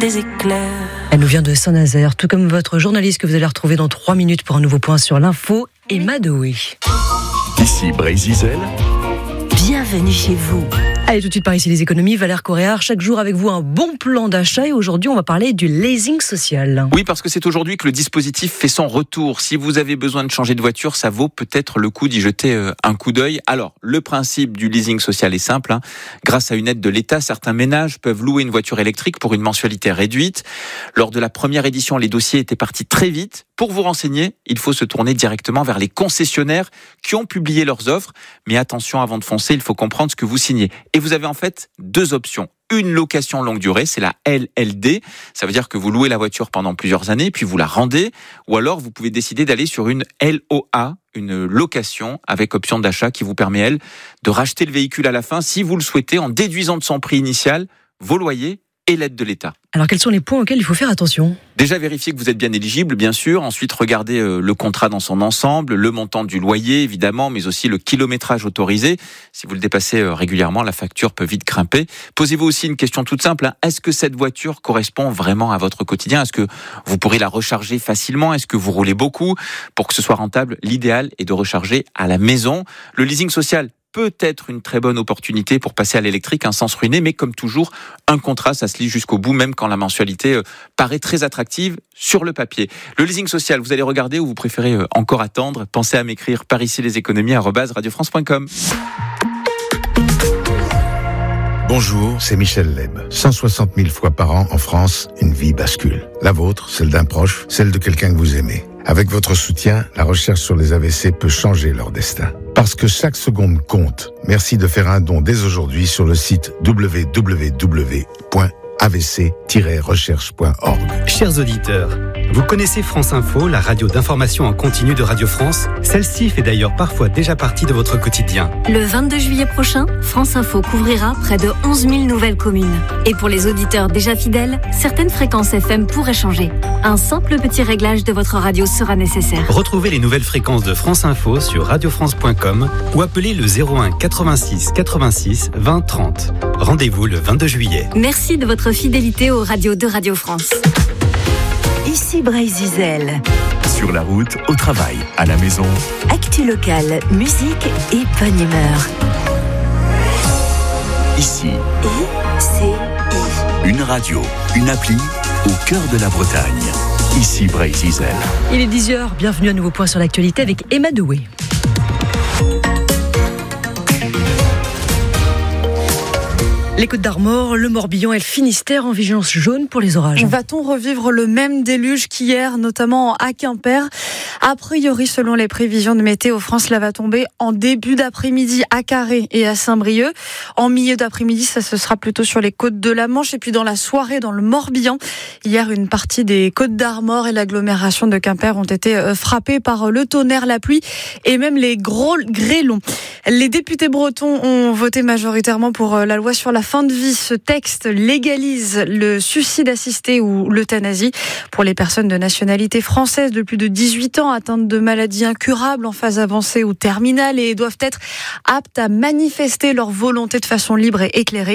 des éclairs. Elle nous vient de Saint-Nazaire, tout comme votre journaliste que vous allez retrouver dans 3 minutes pour un nouveau point sur l'info, Emma Doué. Ici Brésil. Bienvenue chez vous. Allez, tout de suite par ici les économies, Valère Coréard, chaque jour avec vous un bon plan d'achat et aujourd'hui on va parler du leasing social. Oui, parce que c'est aujourd'hui que le dispositif fait son retour. Si vous avez besoin de changer de voiture, ça vaut peut-être le coup d'y jeter un coup d'œil. Alors, le principe du leasing social est simple. Grâce à une aide de l'État, certains ménages peuvent louer une voiture électrique pour une mensualité réduite. Lors de la première édition, les dossiers étaient partis très vite. Pour vous renseigner, il faut se tourner directement vers les concessionnaires qui ont publié leurs offres. Mais attention, avant de foncer, il faut comprendre ce que vous signez. Et vous avez en fait 2 options. Une location longue durée, c'est la LLD. Ça veut dire que vous louez la voiture pendant plusieurs années, puis vous la rendez. Ou alors, vous pouvez décider d'aller sur une LOA, une location avec option d'achat qui vous permet, elle, de racheter le véhicule à la fin, si vous le souhaitez, en déduisant de son prix initial vos loyers et l'aide de l'État. Alors quels sont les points auxquels il faut faire attention ? Déjà vérifier que vous êtes bien éligible, bien sûr. Ensuite, regardez le contrat dans son ensemble, le montant du loyer, évidemment, mais aussi le kilométrage autorisé. Si vous le dépassez régulièrement, la facture peut vite grimper. Posez-vous aussi une question toute simple. Est-ce que cette voiture correspond vraiment à votre quotidien ? Est-ce que vous pourrez la recharger facilement ? Est-ce que vous roulez beaucoup ? Pour que ce soit rentable, l'idéal est de recharger à la maison. Le leasing social peut être une très bonne opportunité pour passer à l'électrique sans se ruiner, mais comme toujours, un contrat, ça se lit jusqu'au bout, même quand la mensualité paraît très attractive sur le papier. Le leasing social, vous allez regarder ou vous préférez encore attendre ? Pensez à m'écrire par ici leséconomies@radiofrance.com. Bonjour, c'est Michel Leb. 160 000 fois par an en France, une vie bascule. La vôtre, celle d'un proche, celle de quelqu'un que vous aimez. Avec votre soutien, la recherche sur les AVC peut changer leur destin. Parce que chaque seconde compte, merci de faire un don dès aujourd'hui sur le site www.avc-recherche.org. Chers auditeurs, vous connaissez France Info, la radio d'information en continu de Radio France. Celle-ci fait d'ailleurs parfois déjà partie de votre quotidien. Le 22 juillet prochain, France Info couvrira près de 11 000 nouvelles communes. Et pour les auditeurs déjà fidèles, certaines fréquences FM pourraient changer. Un simple petit réglage de votre radio sera nécessaire. Retrouvez les nouvelles fréquences de France Info sur radiofrance.com ou appelez le 01 86 86 20 30. Rendez-vous le 22 juillet. Merci de votre fidélité aux radios de Radio France. Ici Brésil. Sur la route, au travail, à la maison. Actu locale, musique et bonne humeur. Ici. ICI. Une radio, une appli au cœur de la Bretagne. Ici Brésil. Il est 10h, bienvenue à nouveau point sur l'actualité avec Emma Doué. Les Côtes-d'Armor, le Morbihan et le Finistère en vigilance jaune pour les orages. Va-t-on revivre le même déluge qu'hier, notamment à Quimper ? A priori, selon les prévisions de Météo France, cela va tomber en début d'après-midi à Carré et à Saint-Brieuc. En milieu d'après-midi, ça se sera plutôt sur les côtes de la Manche. Et puis dans la soirée, dans le Morbihan, hier, une partie des Côtes-d'Armor et l'agglomération de Quimper ont été frappées par le tonnerre, la pluie et même les gros grêlons. Les députés bretons ont voté majoritairement pour la loi sur la fin de vie. Ce texte légalise le suicide assisté ou l'euthanasie pour les personnes de nationalité française de plus de 18 ans atteintes de maladies incurables en phase avancée ou terminale et doivent être aptes à manifester leur volonté de façon libre et éclairée.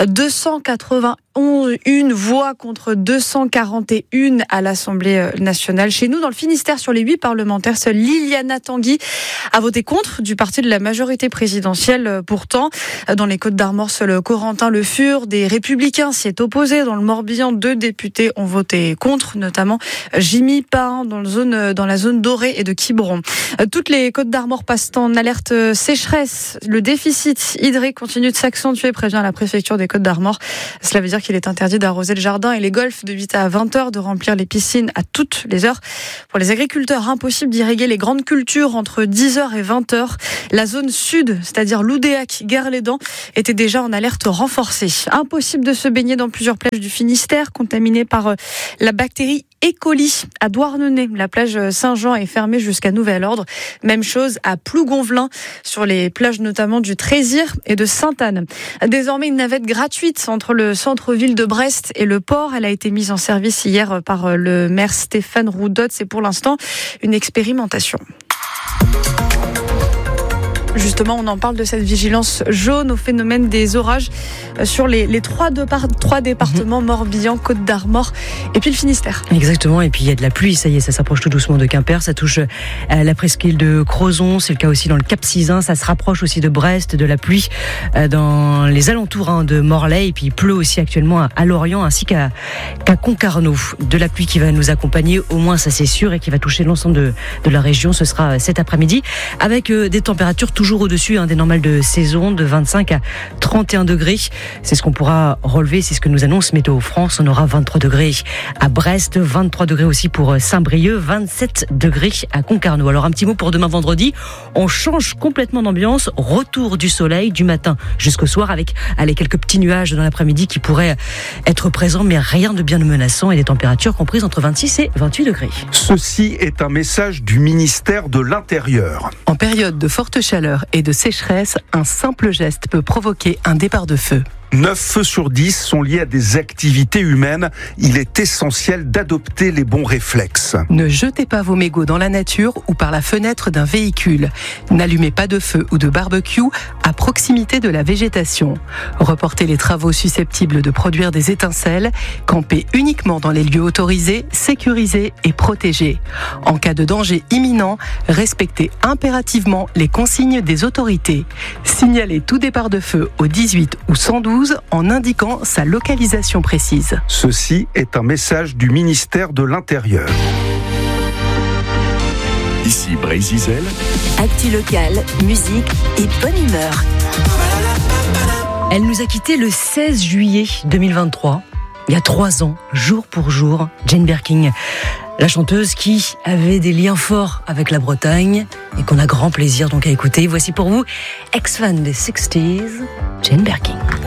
281 voix contre 241 à l'Assemblée nationale. Chez nous, dans le Finistère, sur les 8 parlementaires, seule Liliana Tanguy a voté contre du parti de la majorité présidentielle. Pourtant, dans les Côtes-d'Armor, seul Corentin Le Fur des Républicains s'y est opposé. Dans le Morbihan, 2 députés ont voté contre, notamment Jimmy Pain dans la zone dorée et de Quiberon. Toutes les Côtes-d'Armor passent en alerte sécheresse. Le déficit hydrique continue de s'accentuer, prévient la préfecture des Côtes-d'Armor. Cela veut dire qu'il est interdit d'arroser le jardin et les golfs de 8 à 20 heures, de remplir les piscines à toutes les heures. Pour les agriculteurs, impossible d'irriguer les grandes cultures entre 10h et 20h. La zone sud, c'est-à-dire Loudéac, Gare-les-Dents, était déjà en alerte renforcée. Impossible de se baigner dans plusieurs plages du Finistère, contaminées par la bactérie E. coli. À Douarnenez, la plage Saint-Jean est fermée jusqu'à nouvel ordre. Même chose à Plougonvelin, sur les plages notamment du Trésir et de Sainte-Anne. Désormais, une navette gratuite entre le centre-ville de Brest et le port. Elle a été mise en service hier par le maire Stéphane Roudotte. C'est pour l'instant une expérimentation. Justement, on en parle de cette vigilance jaune au phénomène des orages sur les trois départements, Morbihan, Côte d'Armor et puis le Finistère. Exactement, et puis il y a de la pluie, ça y est, ça s'approche tout doucement de Quimper, ça touche la presqu'île de Crozon, c'est le cas aussi dans le Cap-Sizun, ça se rapproche aussi de Brest, de la pluie dans les alentours de Morlaix, et puis il pleut aussi actuellement à Lorient ainsi qu'à Concarneau. De la pluie qui va nous accompagner, au moins ça c'est sûr, et qui va toucher l'ensemble de la région, ce sera cet après-midi, avec des températures toujours au-dessus des normales de saison, de 25 à 31 degrés. C'est ce qu'on pourra relever, c'est ce que nous annonce Météo France. On aura 23 degrés à Brest, 23 degrés aussi pour Saint-Brieuc, 27 degrés à Concarneau. Alors un petit mot pour demain vendredi, on change complètement d'ambiance, retour du soleil du matin jusqu'au soir avec quelques petits nuages dans l'après-midi qui pourraient être présents, mais rien de bien menaçant et des températures comprises entre 26 et 28 degrés. Ceci est un message du ministère de l'Intérieur. En période de forte chaleur et de sécheresse, un simple geste peut provoquer un départ de feu. 9 feux sur 10 sont liés à des activités humaines. Il est essentiel d'adopter les bons réflexes. Ne jetez pas vos mégots dans la nature ou par la fenêtre d'un véhicule. N'allumez pas de feu ou de barbecue à proximité de la végétation. Reportez les travaux susceptibles de produire des étincelles. Campez uniquement dans les lieux autorisés, sécurisés et protégés. En cas de danger imminent, respectez impérativement les consignes des autorités. Signalez tout départ de feu au 18 ou 112 en indiquant sa localisation précise. Ceci est un message du ministère de l'Intérieur. Ici Brésil. Actu locale, musique et bonne humeur. Elle nous a quittés le 16 juillet 2023. Il y a 3 ans, jour pour jour, Jane Birkin, la chanteuse qui avait des liens forts avec la Bretagne et qu'on a grand plaisir donc à écouter. Voici pour vous, ex-fan des 60s, Jane Birkin.